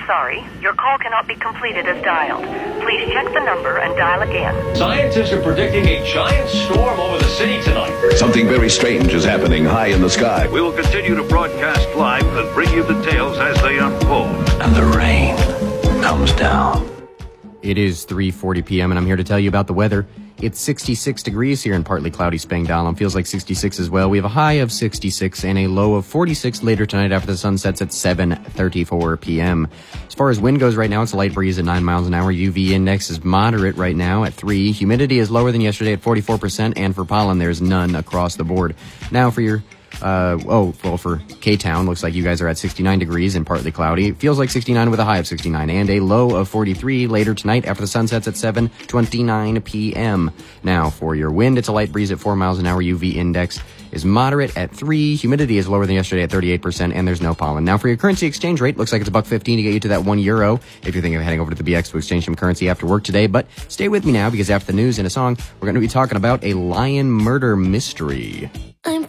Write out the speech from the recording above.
sorry. Your call cannot be completed as dialed. Please check the number and dial again. Scientists are predicting a giant storm over the city tonight. Something very strange is happening high in the sky. We will continue to broadcast live and bring you details as they unfold. And the rain comes down. It is 3:40 p.m. and I'm here to tell you about the weather. It's 66 degrees here in partly cloudy Spangdahlem. Feels like 66 as well. We have a high of 66 and a low of 46 later tonight after the sun sets at 7:34 p.m. As far as wind goes right now, it's a light breeze at 9 miles an hour. UV index is moderate right now at 3. Humidity is lower than yesterday at 44%, and for pollen, there's none across the board. Now for your for K-Town, looks like you guys are at 69 degrees and partly cloudy. It feels like 69 with a high of 69 and a low of 43 later tonight after the sun sets at 7:29 p.m. Now for your wind, it's a light breeze at 4 miles an hour. UV index is moderate at 3. Humidity is lower than yesterday at 38%, and there's no pollen. Now for your currency exchange rate, looks like it's $1.15 to get you to that €1 if you're thinking of heading over to the BX to exchange some currency after work today. But stay with me now, because after the news and a song, we're going to be talking about a lion murder mystery.